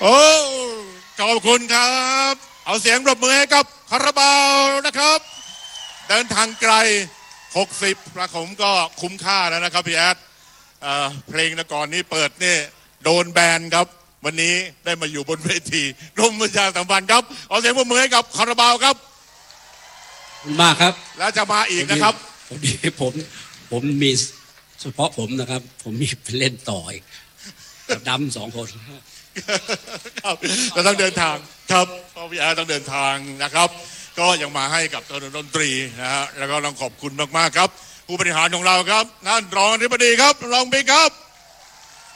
โอ้ขอบคุณครับเอาเสียงปรบมือให้กับคาราบาวนะครับเดินทางไกล60ประผมก็คุ้มค่าแล้วนะครับพี่แอดเพลงก่อนนี้เปิดนี่โดนแบนครับวันนี้ได้มาอยู่บนเวทีกรมประชาสัมพันธ์ครับเอาเสียงปรบมือให้กับคาราบาวครับมากครับแล้วจะมาอีกนะครับผมมีเฉพาะผมนะครับผมมีเล่นต่ออีกดำ2 คนครับเราต้องเดินทางครับพ่อพี่แอดต้องเดินทางนะครับก็ยังมาให้กับดนตรีนะฮะแล้วก็ต้องขอบคุณมากๆครับผู้บริหารของเราครับท่านรองอธิบดีครับรองบิ๊กครับ